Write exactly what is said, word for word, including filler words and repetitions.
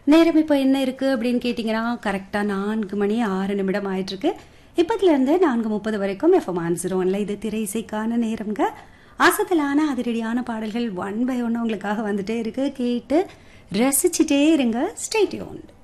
நேரம் இப்போ என்ன இருக்கு அப்படின்னு கேட்டிங்கன்னா கரெக்டாக நான்கு மணி ஆறு நிமிடம் ஆயிட்டு இருக்கு. இப்பத்துலேருந்து நான்கு முப்பது வரைக்கும் எஃப்எம் ஆன்சர் ஒன்ல இது திரை இசைக்கான நேரம்ங்க. அசத்தலான அதிரடியான பாடல்கள் ஒன் பை ஒன் உங்களுக்காக வந்துட்டே இருக்கு. கேட்டு ரசிச்சுட்டே இருங்க. Stay tuned.